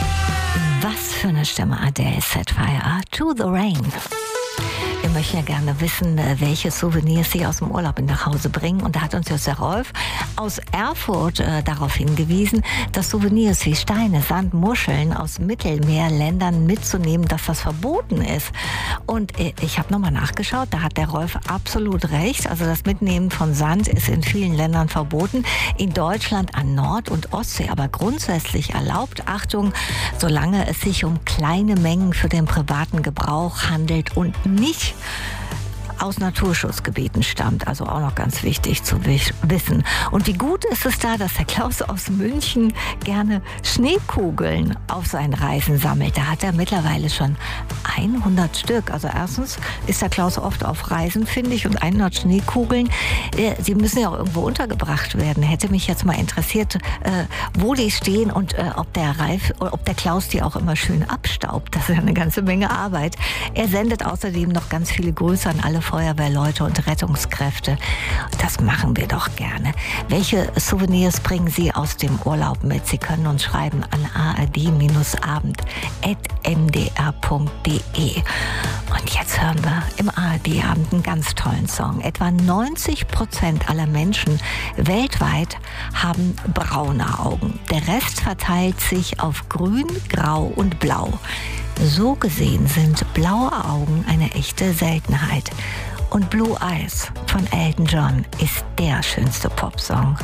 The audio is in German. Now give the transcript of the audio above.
Was für eine Stimme, Adele, Set Fire to the Rain. Wir möchten ja gerne wissen, welche Souvenirs Sie aus dem Urlaub nach Hause bringen. Und da hat uns jetzt der Rolf aus Erfurt darauf hingewiesen, dass Souvenirs wie Steine, Sand, Muscheln aus Mittelmeerländern mitzunehmen, dass das verboten ist. Und ich habe nochmal nachgeschaut, da hat der Rolf absolut recht. Also das Mitnehmen von Sand ist in vielen Ländern verboten. In Deutschland an Nord- und Ostsee aber grundsätzlich erlaubt. Achtung, solange es sich um kleine Mengen für den privaten Gebrauch handelt und nicht aus Naturschutzgebieten stammt. Also auch noch ganz wichtig zu wissen. Und wie gut ist es da, dass der Klaus aus München gerne Schneekugeln auf seinen Reisen sammelt. Da hat er mittlerweile schon 100 Stück. Also erstens ist der Klaus oft auf Reisen, finde ich, und 100 Schneekugeln, die müssen ja auch irgendwo untergebracht werden. Hätte mich jetzt mal interessiert, wo die stehen und ob der Klaus die auch immer schön abstaubt. Das ist ja eine ganze Menge Arbeit. Er sendet außerdem noch ganz viele Grüße an alle Feuerwehrleute und Rettungskräfte. Das machen wir doch gerne. Welche Souvenirs bringen Sie aus dem Urlaub mit? Sie können uns schreiben an ard-abend@mdr.de. Und jetzt hören wir im ARD-Abend einen ganz tollen Song. Etwa 90% aller Menschen weltweit haben braune Augen. Der Rest verteilt sich auf Grün, Grau und Blau. So gesehen sind blaue Augen eine echte Seltenheit. Und Blue Eyes von Elton John ist der schönste Popsong